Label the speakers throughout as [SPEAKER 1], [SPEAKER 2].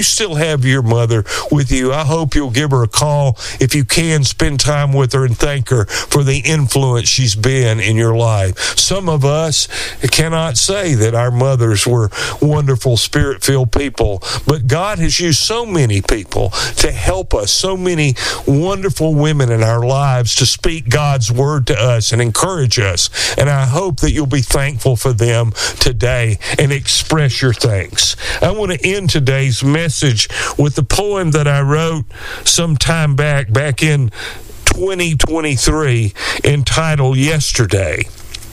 [SPEAKER 1] you still have your mother with you, I hope you'll give her a call. If you can, spend time with her and thank her for the influence she's been in your life. Some of us cannot say that our mothers were wonderful, spirit-filled people, but God has used so many people to help us, so many wonderful women in our lives to speak God's word to us and encourage us. And I hope that you'll be thankful for them today and express your thanks. I want to end today's message with the poem that I wrote some time back in 2023, entitled Yesterday.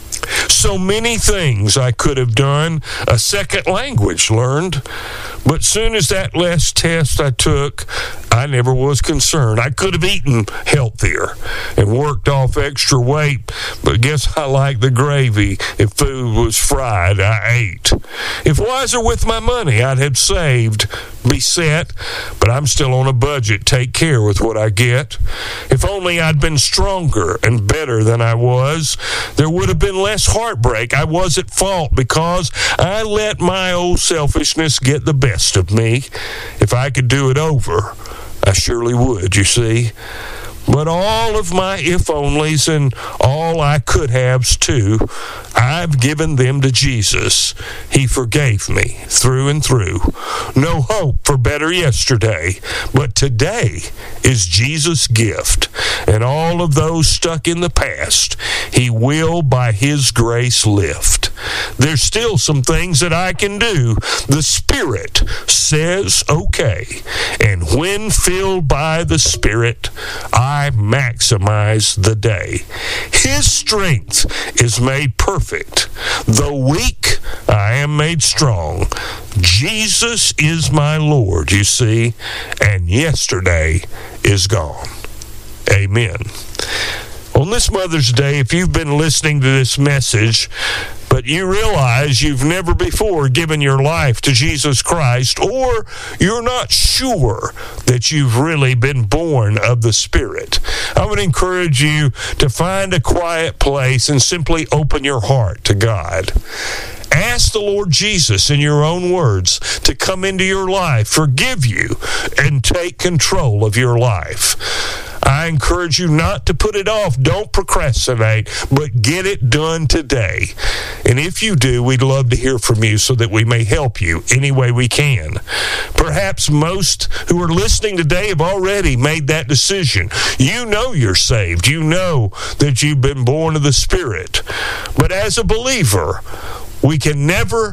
[SPEAKER 1] So many things I could have done, a second language learned, but soon as that last test I took, I never was concerned. I could have eaten healthier and worked off extra weight, but guess I like the gravy. If food was fried, I ate. If wiser with my money, I'd have saved, be set, but I'm still on a budget. Take care with what I get. If only I'd been stronger and better than I was, there would have been less heartbreak. I was at fault because I let my old selfishness get the best of me. If I could do it over, I surely would, you see. But all of my if-onlys and all I could haves too, I've given them to Jesus. He forgave me through and through. No hope for better yesterday, but today is Jesus' gift. And all of those stuck in the past, He will by His grace lift. There's still some things that I can do. The Spirit says okay. And when filled by the Spirit, I maximize the day. His strength is made perfect. Though weak, I am made strong. Jesus is my Lord, you see, and yesterday is gone. Amen. On this Mother's Day, if you've been listening to this message, but you realize you've never before given your life to Jesus Christ, or you're not sure that you've really been born of the Spirit, I would encourage you to find a quiet place and simply open your heart to God. Ask the Lord Jesus, in your own words, to come into your life, forgive you, and take control of your life. I encourage you not to put it off. Don't procrastinate, but get it done today. And if you do, we'd love to hear from you so that we may help you any way we can. Perhaps most who are listening today have already made that decision. You know you're saved. You know that you've been born of the Spirit. But as a believer, we can never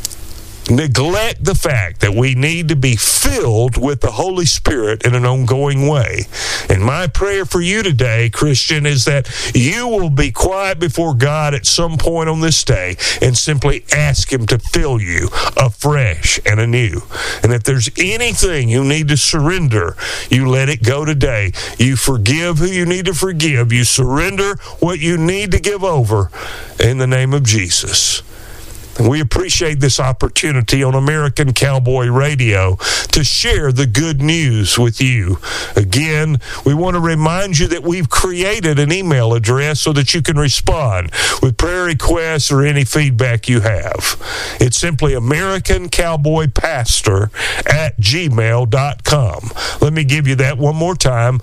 [SPEAKER 1] neglect the fact that we need to be filled with the Holy Spirit in an ongoing way. And my prayer for you today, Christian, is that you will be quiet before God at some point on this day and simply ask Him to fill you afresh and anew. And if there's anything you need to surrender, you let it go today. You forgive who you need to forgive. You surrender what you need to give over in the name of Jesus. We appreciate this opportunity on American Cowboy Radio to share the good news with you. Again, we want to remind you that we've created an email address so that you can respond with prayer requests or any feedback you have. It's simply AmericanCowboyPastor@gmail.com. Let me give you that one more time.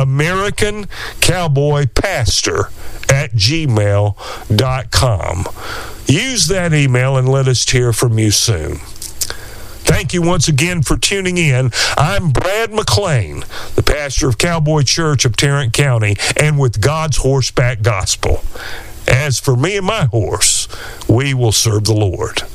[SPEAKER 1] AmericanCowboyPastor@gmail.com. Use that email and let us hear from you soon. Thank you once again for tuning in. I'm Brad McClain, the pastor of Cowboy Church of Tarrant County, and with God's Horseback Gospel. As for me and my horse, we will serve the Lord.